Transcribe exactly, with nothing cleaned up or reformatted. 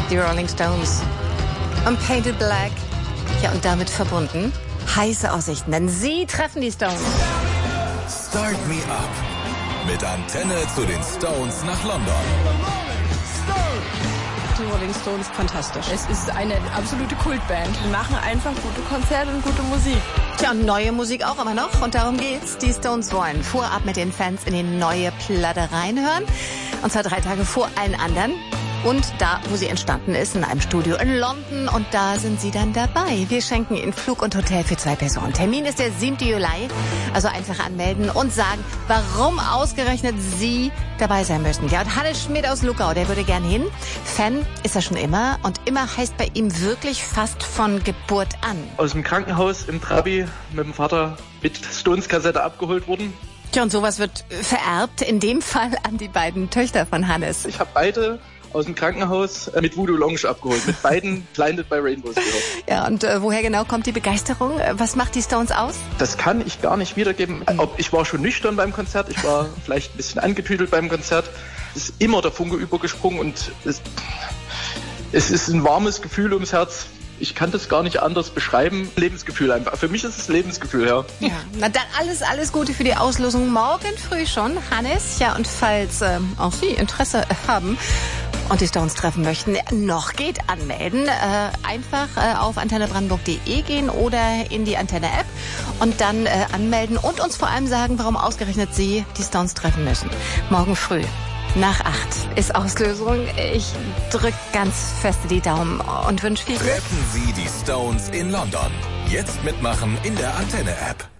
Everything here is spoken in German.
Die Rolling Stones. Und Painted Black. Ja, und damit verbunden heiße Aussichten, denn sie treffen die Stones. Start Me Up. Mit Antenne zu den Stones nach London. Die Rolling Stones, fantastisch. Es ist eine absolute Kultband. Die machen einfach gute Konzerte und gute Musik. Tja, und neue Musik auch immer noch. Und darum geht's. Die Stones wollen vorab mit den Fans in die neue Platte reinhören. Und zwar drei Tage vor allen anderen. Und da, wo sie entstanden ist, in einem Studio in London. Und da sind sie dann dabei. Wir schenken Ihnen Flug und Hotel für zwei Personen. Termin ist der siebten Juli. Also einfach anmelden und sagen, warum ausgerechnet Sie dabei sein müssen. Ja, und Hannes Schmidt aus Luckau, der würde gern hin. Fan ist er schon immer. Und immer heißt bei ihm wirklich fast von Geburt an. Aus dem Krankenhaus im Trabi mit dem Vater mit Stones-Kassette abgeholt worden. Tja, und sowas wird vererbt. In dem Fall an die beiden Töchter von Hannes. Ich habe beide aus dem Krankenhaus mit Voodoo Lounge abgeholt. Mit beiden Blinded by Rainbows gehört. Ja, und äh, woher genau kommt die Begeisterung? Was macht die Stones aus? Das kann ich gar nicht wiedergeben. Ob, ich war schon nüchtern beim Konzert, ich war vielleicht ein bisschen angetüdelt beim Konzert. Es ist immer der Funke übergesprungen und es, es ist ein warmes Gefühl ums Herz. Ich kann das gar nicht anders beschreiben. Lebensgefühl einfach. Für mich ist es Lebensgefühl, ja. Ja, na dann alles, alles Gute für die Auslosung morgen früh schon, Hannes. Ja, und falls äh, auch Sie Interesse haben und die Stones treffen möchten, noch geht anmelden. Äh, einfach äh, auf antenne brandenburg punkt de gehen oder in die Antenne-App und dann äh, anmelden und uns vor allem sagen, warum ausgerechnet Sie die Stones treffen müssen. Morgen früh. Nach acht ist Auslösung. Ich drück ganz fest die Daumen und wünsche viel Glück. Treffen Sie die Stones in London. Jetzt mitmachen in der Antenne-App.